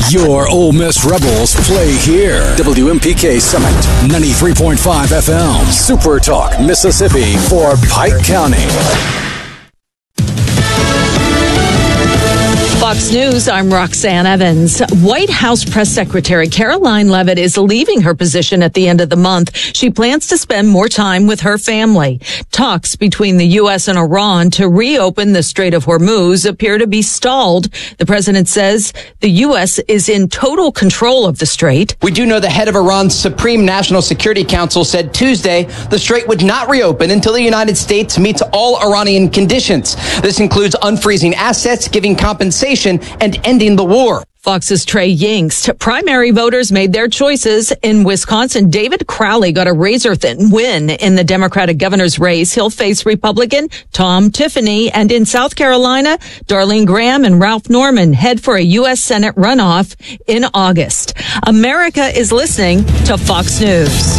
Your Ole Miss Rebels play here. WMPK Summit, 93.5 FM. Super Talk, Mississippi for Pike County. Fox News, I'm Roxanne Evans. White House Press Secretary Caroline Leavitt is leaving her position at the end of the month. She plans to spend more time with her family. Talks between the U.S. and Iran to reopen the Strait of Hormuz appear to be stalled. The president says the U.S. is in total control of the strait. We do know the head of Iran's Supreme National Security Council said Tuesday the strait would not reopen until the United States meets all Iranian conditions. This includes unfreezing assets, giving compensation, and ending the war. Fox's Trey Yingst. Primary voters made their choices. In Wisconsin, David Crowley got a razor-thin win in the Democratic governor's race. He'll face Republican Tom Tiffany. And in South Carolina, Darlene Graham and Ralph Norman head for a U.S. Senate runoff in August. America is listening to Fox News.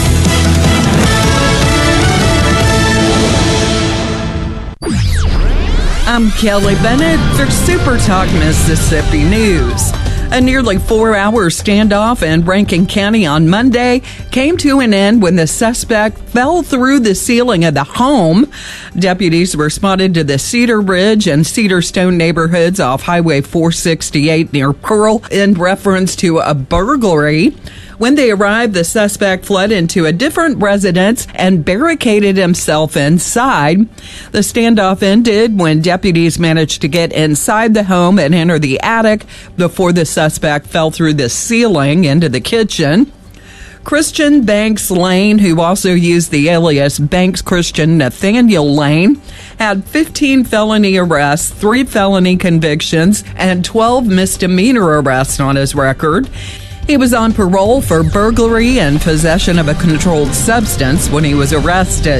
I'm Kelly Bennett for Super Talk Mississippi News. A nearly 4-hour standoff in Rankin County on Monday came to an end when the suspect fell through the ceiling of the home. Deputies responded to the Cedar Ridge and Cedar Stone neighborhoods off Highway 468 near Pearl in reference to a burglary. When they arrived, the suspect fled into a different residence and barricaded himself inside. The standoff ended when deputies managed to get inside the home and enter the attic before the suspect fell through the ceiling into the kitchen. Christian Banks Lane, who also used the alias Banks Christian Nathaniel Lane, had 15 felony arrests, 3 felony convictions, and 12 misdemeanor arrests on his record. He was on parole for burglary and possession of a controlled substance when he was arrested.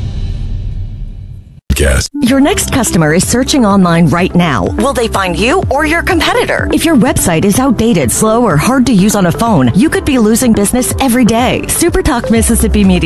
Yes. Your next customer is searching online right now. Will they find you or your competitor? If your website is outdated, slow, or hard to use on a phone, you could be losing business every day. Super Talk Mississippi Media